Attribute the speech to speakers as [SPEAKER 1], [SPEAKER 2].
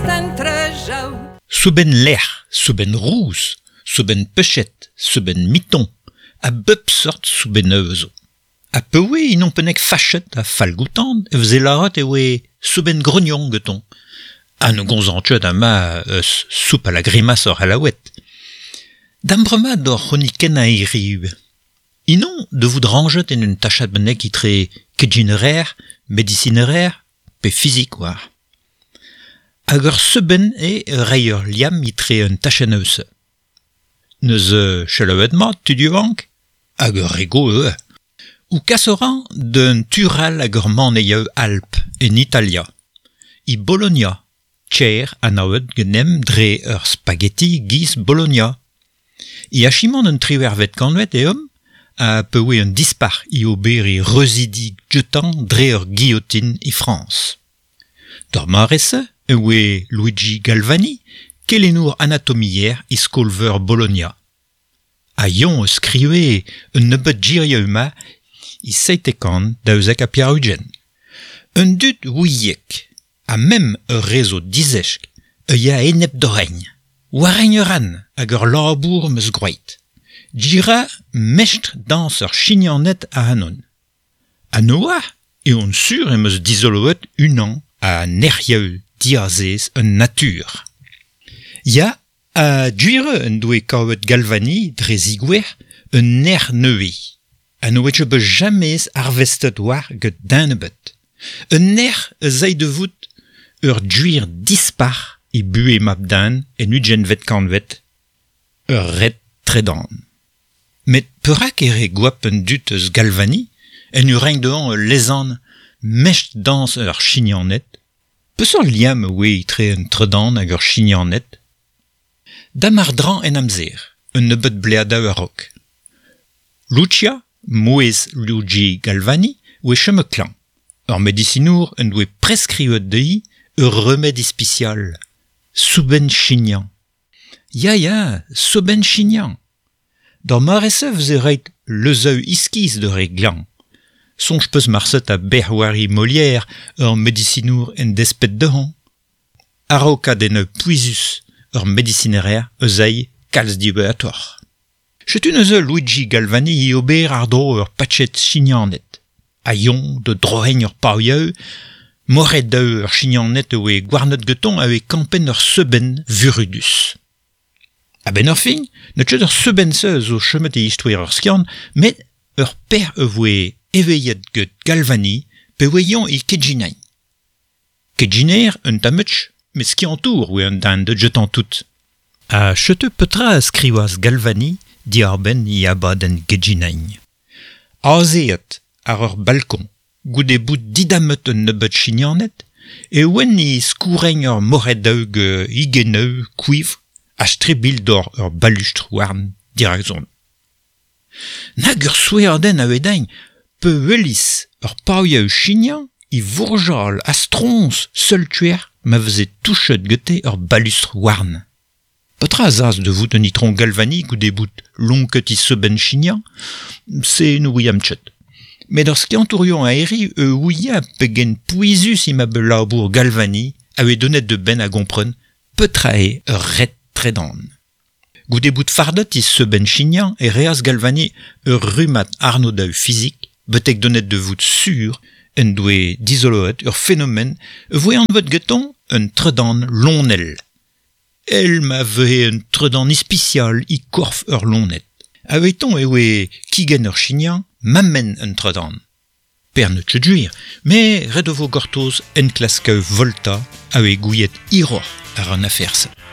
[SPEAKER 1] Souben l'air, souben rouse, souben pechet, souben miton, a bep sort souben euzo. A pewe inon penek fachet a falgoutand, e vze larat e oe souben grognon geton. A ne gonzantchet ama eus soup a la grimace or halawet. Dambrema d'or c'hroniken a iriu. Inon de voud ranget en un tachat benek itre kedjinerer, medicinerer, pe physique war. Hag ur seben e reier liam itre un tachen euse. Neuze chalavet mat, tu divank? Hag ur rego eux. Ou kassoran d'un tural hag ur maneieu Alp en Italia. I Bologna, tcher anaout genem dre ur spaghetti giz Bologna. I achimant un triwervet kanvet e a pewe un dispar i ober i rezidi jetan dre ur guillotine i France. Dor marese, ewe Luigi Galvani, kelenour anatomier i skolver Bologna. A yon eus skriwe un nebeut djirieuma i seitekan da eusek a piarugen. Un dud ouiek, a mem ur rezo dizeshk, ya enep d'oreign. Wareign ran hag ur labour meus groeit. Djira mestre dans ur chignanet a hanon. A noa, e on sur e meus dizoloet unan a nerieul diazez un natur. Ya a djire un doe kavet Galvani dre zigwer un ner neue. A noet je beus jamais arvestet war get danebet. Un ner zei de vout ur djuir dispar i bue map dan en ugen vet kanvet ur ret tredan. Met perak ere gwap un dut eus Galvani en ur reing dean lezan mecht dans ur chignanet. Peusor liam oe itre un tredan hag ur chignanet. Damar dran en amzer, un nebeut bleada ur rok. Lucia, mouez Luigi Galvani, oe cheme klan. Ur medicinour en doe prescrivet dei ur remède ispicial. Souben chignan. Ya, souben chignan. Dor marese vze reit leuzeu iskiz de reglan. Sonj peus marset a berwari Molière ur medicinour en despet dehan. Aroka den puizus ur medicinerer eusei kalz dibeator. Chetu neuze Luigi Galvani i ober ar dro ur pachet chignanet. A yon de droheigne ur paoieu, moret da ur chignanet oe gwarnet geton ave kampen ur seben vurudus. A ben ur fin, ne ket ur seben seuz o chemet e istouer ur skian, met ur per evoe eveiet get Galvani pe oeyon i kedjinañ. Kedjiner un tametch, met skiantour oe un dan de jetan tout. A chete petra skrivaz Galvani di ar ben i abad en kedjinañ. Azeet ar ur balkon, goude bout didamet un nebeut chignanet, e oen i skoureiñ ur moret daug igeneu kuivre a stribil d'or ur balustr warn dirazon. Nag ur souerden a vedañ pe welis ur paoieu chignan i vourjal a strons seul tuer ma veze touchet gete ur balustr warn. Petra zaz de vout un itron Galvani goude bout lonket i seben chignan, se nou ouiam tchet. Met ur skiantourion a eri ouia pegen pouizus i ma belabour Galvani ave donet de ben a gompren petra e ur ret tredan. Goude bout fardet i seben chignan e reas Galvani ur rumat arno da physique betek donet de vout sur en doe dizoloet ur phénomène voe an vet geton un tredan lonel. El ma vehe un tredan ispicial i korf ur lonet. Aveton e oe kigen ur chignan mammen un tredan. Per ne tche djuir, me redovo gortoz en klaskeu volta ave gouillet iror ar an aferse.